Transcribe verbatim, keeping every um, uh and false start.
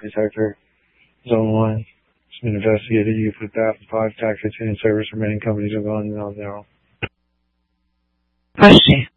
Sector. Zone one. It's been investigated. You put that five taxi attendant service remaining companies are going on now. Question.